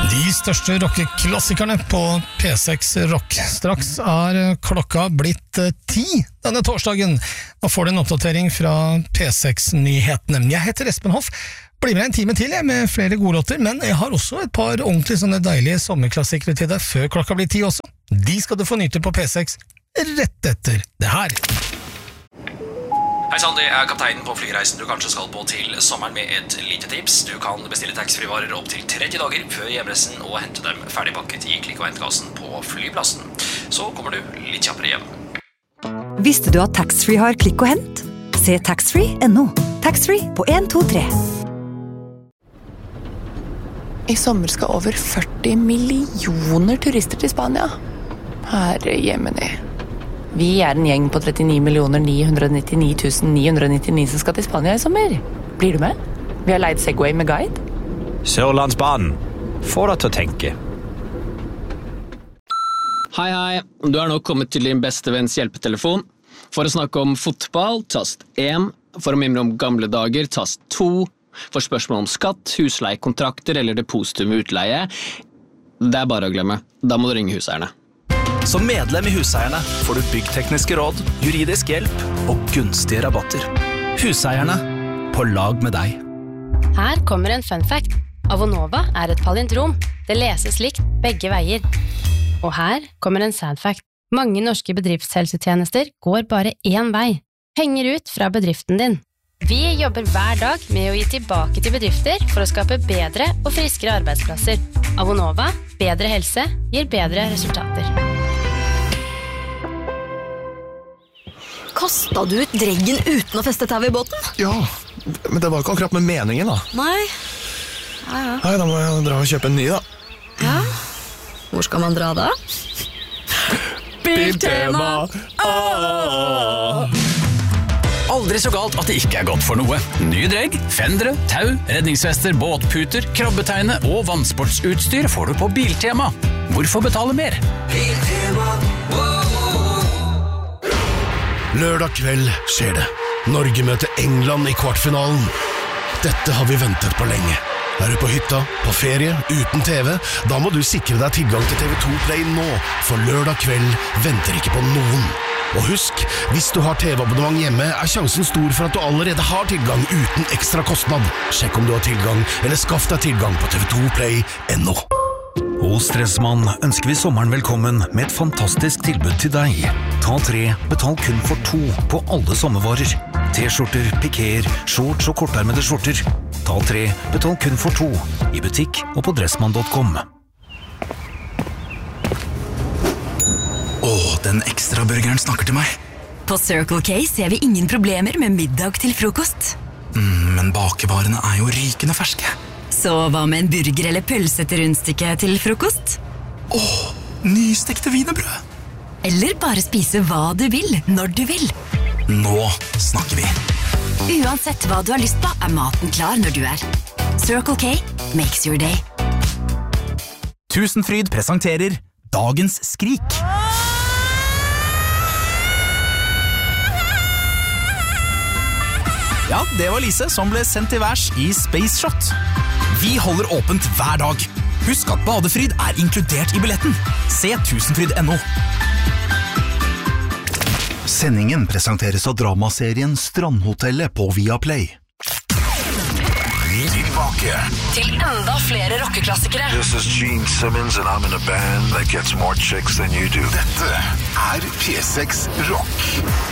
De største rockeklassikerne på P6 Rock. Straks klokka blitt 10 denne torsdagen. Nå får du en oppdatering fra P6-nyhetene. Jeg heter Espen Hoff. Blir med en time til med flere gode låter, men jeg har også et par ordentlig sånne deilige sommerklassikere til deg før klokka blir 10 også. De skal du få nyte på P6 rett etter det her. Hei sann, det kapteinen på flyreisen du kanskje skal på til sommeren med et lite tips. Du kan bestille taxfree-varer opp til 30 dager før hjemreisen og hente dem ferdigpakket i klikk- og hentkassen på flyplassen. Så kommer du litt kjappere hjem. Visste du at taxfree har klikk og hent? Se taxfree.no. Taxfree på 123. I sommer skal over 40 millioner turister til Spania. Herre jemini. Vi en gjeng på 39 999 999 som skal til Spania i sommer. Blir du med? Vi har leid Segway med guide. Sørlandsbanen. Får deg til å tenke. Hei, du nå kommet til din beste venns hjelpetelefon. For å snakke om fotball, tast 1. For å mimre om gamle dager, tast 2. For spørsmål om skatt, husleiekontrakter eller depositum utleie, det bare å glemme. Da må du ringe huseierne. Som medlem i Huseierne får du byggtekniske råd, juridisk hjelp og gunstige rabatter. Huseierne, på lag med deg. Her kommer en fun fact. Avonova et palindrom. Det leses likt begge veier. Og her kommer en sad fact. Mange norske bedriftshelsetjenester går bare én vei. Penger ut fra bedriften din. Vi jobber hver dag med å gi tilbake til bedrifter for å skape bedre og friskere arbeidsplasser. Avonova, bedre helse, gir bedre resultater. Kastet du ut dreggen uten å feste tau i båten? Ja, men det var ikke akkurat med meningen da. Nei. Nei, da må jeg dra og kjøpe en ny da. Ja, hvor skal man dra da? Biltema! Aldri så galt at det ikke godt for noe. Nye dregg, fendere, tau, redningsvester, båtputer, krabbeteine og vannsportsutstyr får du på Biltema. Hvorfor betale mer? Biltema. Lørdag kveld skjer det. Norge møter England i kvartfinalen. Dette har vi ventet på lenge. Du på hytta, på ferie, uten TV, da må du sikre deg tilgang til TV2 Play nå, for lørdag kveld venter ikke på noen. Og husk, hvis du har TV-abonnement hjemme, sjansen stor for at du allerede har tilgang uten ekstra kostnad. Sjekk om du har tilgang, eller skaff deg tilgang på TV2play.no. Hos Dressmann ønsker vi sommeren velkommen med et fantastisk tilbud til deg. Ta 3, betal kun for 2 på alle sommervarer. T-skjorter, pikéer, shorts og kortarmede skjorter. Ta 3, betal kun for 2 i butikk og på dressmann.com. Den ekstra burgeren snakker til meg. På Circle K ser vi ingen problemer med middag til frokost. Men bakevarene jo rykende ferske. Så hva med en burger eller pølse til rundstykke til frokost? Nystekte wienerbrød. Eller bare spise hva du vil, når du vil. Nå snakker vi. Uansett hva du har lyst på, maten klar når du Circle K makes your day. Tusenfryd presenterer Dagens skrik. Ja, det var Lise som ble sendt til værs i Space Shot. Vi holder åpent hver dag. Husk at badefryd inkludert i billetten. Se tusenfryd.no. Sendingen presenteres av dramaserien Strandhotellet på Viaplay. Tilbake til enda flere rockeklassikere. This is Gene Simmons and I'm in a band that gets more chicks than you do. Dette P6 Rock.